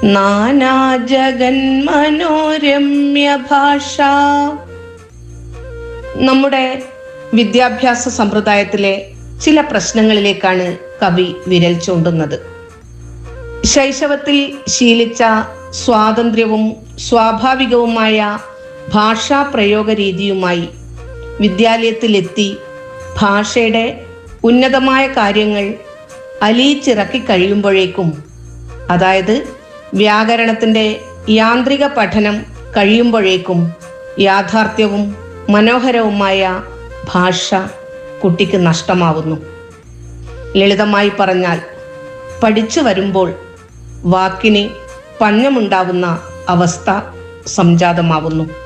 നാനാജഗന്മനോരമ്യ ഭാഷ. നമ്മുടെ വിദ്യാഭ്യാസ സമ്പ്രദായത്തിലെ ചില പ്രശ്നങ്ങളിലേക്കാണ് കവി വിരൽ ചൂണ്ടുന്നത്. ശൈശവത്തിൽ ശീലിച്ച സ്വാതന്ത്ര്യവും സ്വാഭാവികവുമായ ഭാഷാ പ്രയോഗ രീതിയുമായി വിദ്യാലയത്തിലെത്തി ഭാഷയുടെ ഉന്നതമായ കാര്യങ്ങൾ അലിയിച്ചിറക്കി കഴിയുമ്പോഴേക്കും, അതായത് വ്യാകരണത്തിൻ്റെ യാന്ത്രിക പഠനം കഴിയുമ്പോഴേക്കും, യാഥാർത്ഥ്യവും മനോഹരവുമായ ഭാഷ കുട്ടിക്ക് നഷ്ടമാവുന്നു. ലളിതമായി പറഞ്ഞാൽ, പഠിച്ചു വരുമ്പോൾ വാക്കിന് പഞ്ഞമുണ്ടാവുന്ന അവസ്ഥ സംജാതമാവുന്നു.